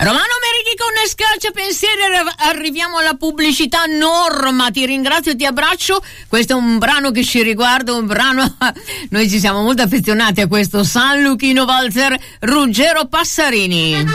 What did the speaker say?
Romano Meriti con Scalcia Pensieri, arriviamo alla pubblicità. Norma, ti ringrazio, ti abbraccio. Questo è un brano che ci riguarda, un brano noi ci siamo molto affezionati a questo. San Luchino Walzer, Ruggero Passarini.